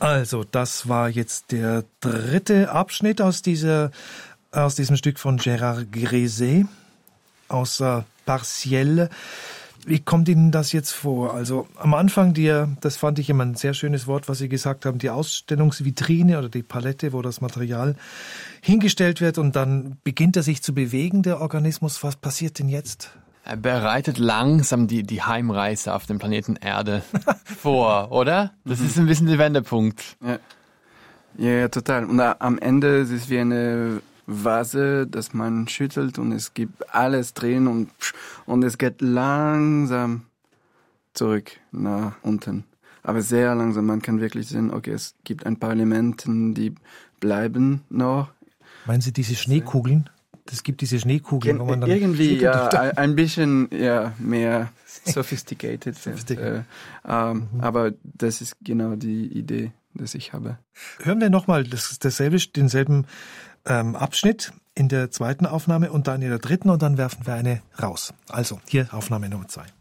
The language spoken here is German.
Also, das war jetzt der dritte Abschnitt aus diesem Stück von Gérard Gréset, aus Partielle. Wie kommt Ihnen das jetzt vor? Also am Anfang, das fand ich immer ein sehr schönes Wort, was Sie gesagt haben, die Ausstellungsvitrine oder die Palette, wo das Material hingestellt wird und dann beginnt er sich zu bewegen, der Organismus. Was passiert denn jetzt? Er bereitet langsam die Heimreise auf dem Planeten Erde vor, oder? Das ist ein bisschen der Wendepunkt. Ja, total. Und am Ende ist es wie eine Vase, das man schüttelt und es gibt alles drin und es geht langsam zurück nach unten. Aber sehr langsam. Man kann wirklich sehen, okay, es gibt ein paar Elemente, die bleiben noch. Meinen Sie diese Schneekugeln? Es gibt diese Schneekugeln, wo man dann irgendwie ein bisschen mehr sophisticated. Aber das ist genau die Idee, die ich habe. Hören wir nochmal denselben Abschnitt in der zweiten Aufnahme und dann in der dritten und dann werfen wir eine raus. Also, hier Aufnahme Nummer 2.